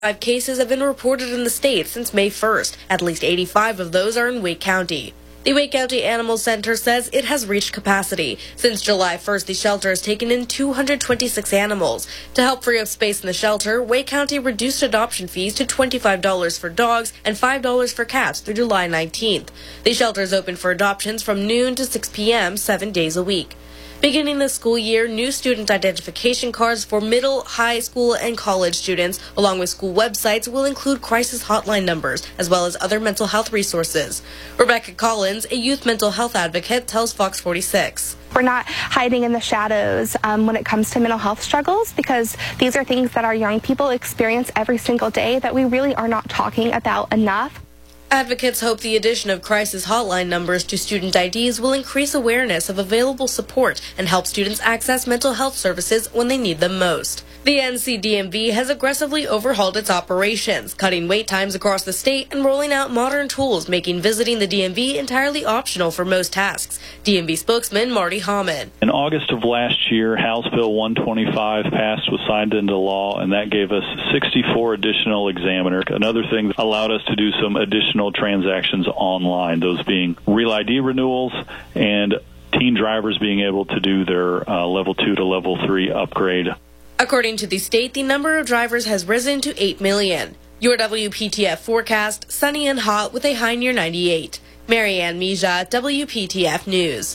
5 cases have been reported in the state since May 1st. At least 85 of those are in Wake County. The Wake County Animal Center says it has reached capacity. Since July 1st, the shelter has taken in 226 animals. To help free up space in the shelter, Wake County reduced adoption fees to $25 for dogs and $5 for cats through July 19th. The shelter is open for adoptions from noon to 6 p.m. 7 days a week. Beginning the school year, new student identification cards for middle, high school, and college students, along with school websites, will include crisis hotline numbers, as well as other mental health resources. Rebecca Collins, a youth mental health advocate, tells Fox 46. We're not hiding in the shadows when it comes to mental health struggles, because these are things that our young people experience every single day that we really are not talking about enough. Advocates hope the addition of crisis hotline numbers to student IDs will increase awareness of available support and help students access mental health services when they need them most. The NCDMV has aggressively overhauled its operations, cutting wait times across the state and rolling out modern tools, making visiting the DMV entirely optional for most tasks. DMV spokesman Marty Hammond. In August of last year, House Bill 125 passed, was signed into law, and that gave us 64 additional examiners. Another thing that allowed us to do some additional transactions online, those being Real ID renewals and teen drivers being able to do their level 2 to level 3 upgrade. According to the state, the number of drivers has risen to 8 million. Your WPTF forecast, sunny and hot with a high near 98. Marianne Mija, WPTF News.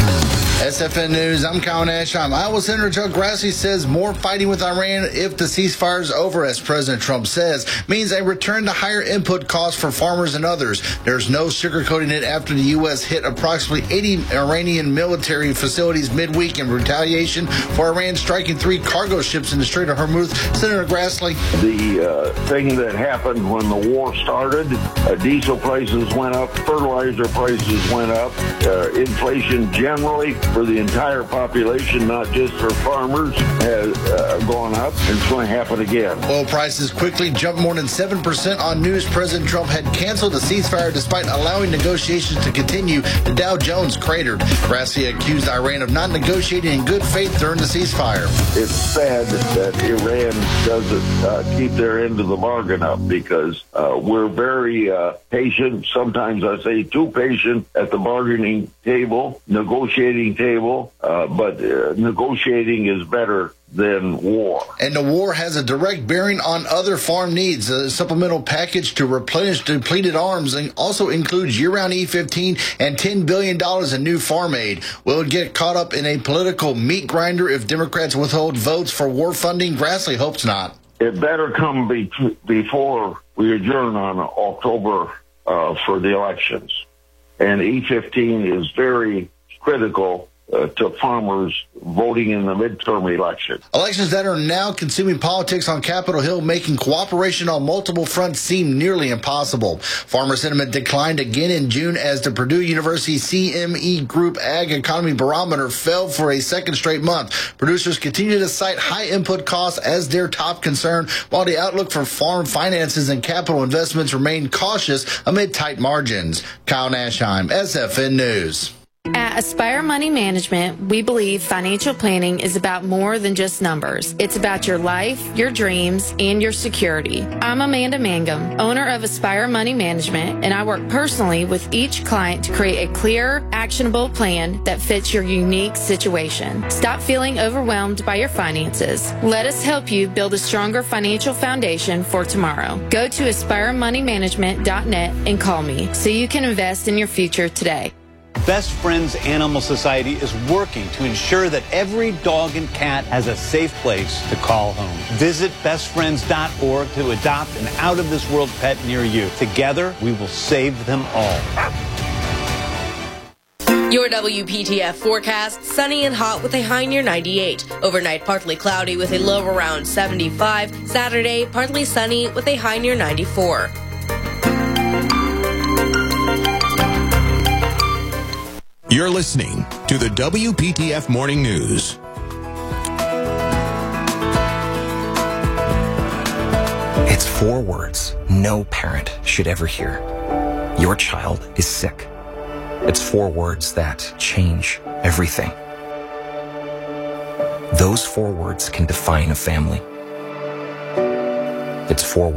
SFN News, I'm Colin Ashheim. Iowa Senator Chuck Grassley says more fighting with Iran if the ceasefire is over, as President Trump says, means a return to higher input costs for farmers and others. There's no sugarcoating it after the U.S. hit approximately 80 Iranian military facilities midweek in retaliation for Iran striking 3 cargo ships in the Strait of Hormuz. Senator Grassley. The thing that happened when the war started, diesel prices went up, fertilizer prices went up, inflation generally for the entire population, not just for farmers, has gone up, and it's going to happen again. Oil prices quickly jumped more than 7% on news President Trump had canceled the ceasefire despite allowing negotiations to continue. The Dow Jones cratered. Grassley accused Iran of not negotiating in good faith during the ceasefire. It's sad that Iran doesn't keep their end of the bargain up, because we're very patient. Sometimes I say too patient at the bargaining table, negotiating table, but negotiating is better than war. And the war has a direct bearing on other farm needs. A supplemental package to replenish depleted arms and also includes year-round E-15 and $10 billion in new farm aid. Will it get caught up in a political meat grinder if Democrats withhold votes for war funding? Grassley hopes not. It better come before we adjourn on October for the elections. And E-15 is very critical to farmers voting in the midterm election. Elections that are now consuming politics on Capitol Hill, making cooperation on multiple fronts seem nearly impossible. Farmer sentiment declined again in June as the Purdue University CME Group Ag Economy Barometer fell for a second straight month. Producers continue to cite high input costs as their top concern, while the outlook for farm finances and capital investments remain cautious amid tight margins. Kyle Nashheim, SFN News. At Aspire Money Management, we believe financial planning is about more than just numbers. It's about your life, your dreams, and your security. I'm Amanda Mangum, owner of Aspire Money Management, and I work personally with each client to create a clear, actionable plan that fits your unique situation. Stop feeling overwhelmed by your finances. Let us help you build a stronger financial foundation for tomorrow. Go to aspiremoneymanagement.net and call me so you can invest in your future today. Best Friends Animal Society is working to ensure that every dog and cat has a safe place to call home. Visit bestfriends.org to adopt an out-of-this-world pet near you. Together, we will save them all. Your WPTF forecast, sunny and hot with a high near 98. Overnight, partly cloudy with a low around 75. Saturday, partly sunny with a high near 94. You're listening to the WPTF Morning News. It's 4 words no parent should ever hear. Your child is sick. It's 4 words that change everything. Those 4 words can define a family. It's 4